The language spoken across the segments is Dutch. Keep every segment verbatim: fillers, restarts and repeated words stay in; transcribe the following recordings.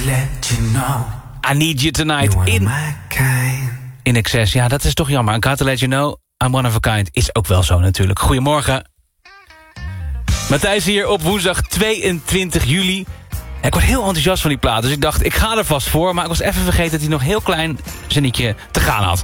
let you know. I Need You Tonight in, in excess. Ja, dat is toch jammer. I got to let you know, I'm one of a kind. Is ook wel zo natuurlijk. Goedemorgen. Matthijs hier op woensdag tweeëntwintig juli. Ik word heel enthousiast van die plaat, dus ik dacht, ik ga er vast voor. Maar ik was even vergeten dat hij nog heel klein zinnetje te gaan had.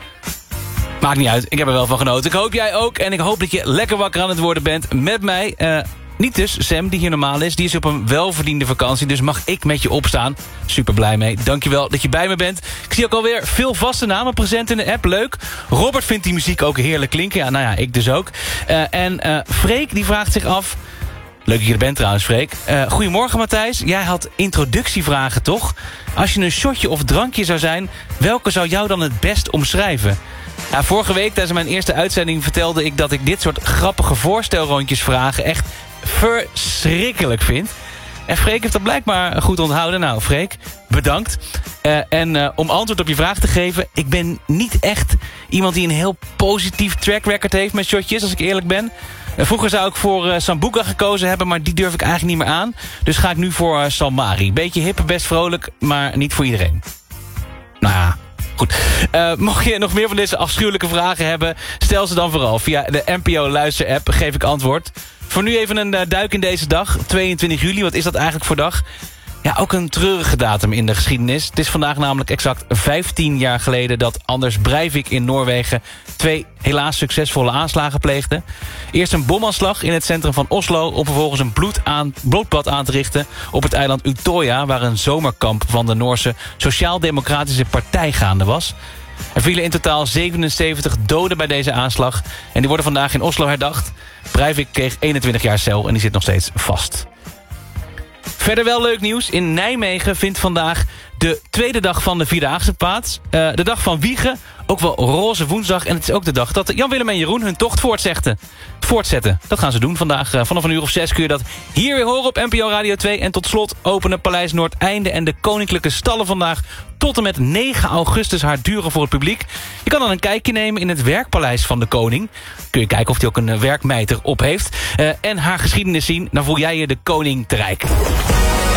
Maakt niet uit, ik heb er wel van genoten. Ik hoop jij ook en ik hoop dat je lekker wakker aan het worden bent met mij. Uh, niet dus Sam, die hier normaal is. Die is op een welverdiende vakantie, dus mag ik met je opstaan. Super blij mee. Dankjewel dat je bij me bent. Ik zie ook alweer veel vaste namen present in de app. Leuk. Robert vindt die muziek ook heerlijk klinken. Ja, nou ja, ik dus ook. Uh, en uh, Freek, die vraagt zich af... Leuk dat je er bent trouwens, Freek. Uh, goedemorgen, Matthijs. Jij had introductievragen, toch? Als je een shotje of drankje zou zijn... welke zou jou dan het best omschrijven? Ja, vorige week tijdens mijn eerste uitzending vertelde ik... dat ik dit soort grappige voorstelrondjes vragen... echt verschrikkelijk vind. En Freek heeft dat blijkbaar goed onthouden. Nou, Freek, bedankt. Uh, en uh, om antwoord op je vraag te geven... ik ben niet echt iemand die een heel positief track record heeft met shotjes... als ik eerlijk ben... Vroeger zou ik voor uh, Sambuca gekozen hebben, maar die durf ik eigenlijk niet meer aan. Dus ga ik nu voor uh, Salmari. Beetje hip, best vrolijk, maar niet voor iedereen. Nou ja, goed. Uh, mocht je nog meer van deze afschuwelijke vragen hebben... stel ze dan vooral via de N P O Luister-app, geef ik antwoord. Voor nu even een uh, duik in deze dag, tweeëntwintig juli. Wat is dat eigenlijk voor dag? Ja, ook een treurige datum in de geschiedenis. Het is vandaag namelijk exact vijftien jaar geleden... dat Anders Breivik in Noorwegen twee helaas succesvolle aanslagen pleegde. Eerst een bomaanslag in het centrum van Oslo... om vervolgens een bloed aan, bloedbad aan te richten op het eiland Utøya... waar een zomerkamp van de Noorse Sociaal-Democratische Partij gaande was. Er vielen in totaal zevenenzeventig doden bij deze aanslag... en die worden vandaag in Oslo herdacht. Breivik kreeg eenentwintig jaar cel en die zit nog steeds vast. Verder wel leuk nieuws. In Nijmegen vindt vandaag de tweede dag van de Vierdaagse plaats. Uh, de dag van Wiegen, ook wel Roze Woensdag. En het is ook de dag dat Jan, Willem en Jeroen hun tocht voortzetten. voortzetten. Dat gaan ze doen vandaag. Uh, vanaf een uur of zes kun je dat hier weer horen op N P O Radio twee. En tot slot openen Paleis Noordeinde en de Koninklijke Stallen vandaag... tot en met negen augustus haar duren voor het publiek. Je kan dan een kijkje nemen in het werkpaleis van de koning. Kun je kijken of hij ook een werkmijter op heeft. Uh, en haar geschiedenis zien. Dan voel jij je de koning te rijk.